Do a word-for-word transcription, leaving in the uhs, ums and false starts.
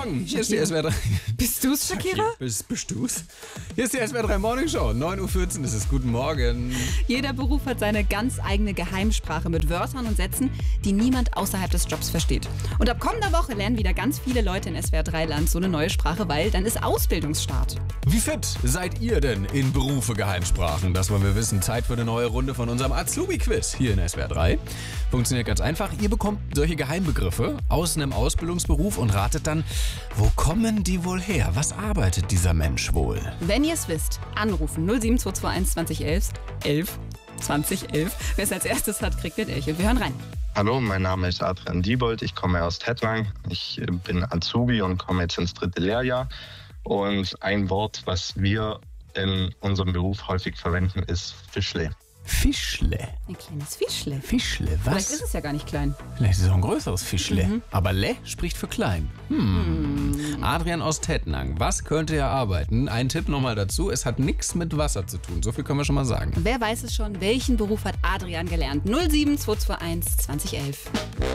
Morgen. Hier ist die S W R drei. Bist du's, Shakira? Bist, bist du's? Hier ist die S W R drei Morning Show. neun Uhr vierzehn ist es. Guten Morgen. Jeder Beruf hat seine ganz eigene Geheimsprache mit Wörtern und Sätzen, die niemand außerhalb des Jobs versteht. Und ab kommender Woche lernen wieder ganz viele Leute in S W R drei Land so eine neue Sprache, weil dann ist Ausbildungsstart. Wie fit seid ihr denn in Berufe Geheimsprachen? Das wollen wir wissen. Zeit für eine neue Runde von unserem Azubi-Quiz hier in S W R drei. Funktioniert ganz einfach. Ihr bekommt solche Geheimbegriffe aus einem Ausbildungsberuf und ratet dann, wo kommen die wohl her? Was arbeitet dieser Mensch wohl? Wenn ihr es wisst, anrufen null sieben zwei zwei eins zwanzig elf elf zwanzig elf. Wer es als erstes hat, kriegt den Elch. Wir hören rein. Hallo, mein Name ist Adrian Diebold, ich komme aus Tettnang. Ich bin Azubi und komme jetzt ins dritte Lehrjahr. Und ein Wort, was wir in unserem Beruf häufig verwenden, ist Fischle. Fischle. Ein kleines Fischle. Fischle, was? Vielleicht ist es ja gar nicht klein. Vielleicht ist es auch ein größeres Fischle. Mhm. Aber Le spricht für klein. Hm. Mhm. Adrian aus Tettnang, was könnte er arbeiten? Ein Tipp nochmal dazu, es hat nichts mit Wasser zu tun. So viel können wir schon mal sagen. Wer weiß es schon, welchen Beruf hat Adrian gelernt? null sieben zwei zwei eins zwanzig elf.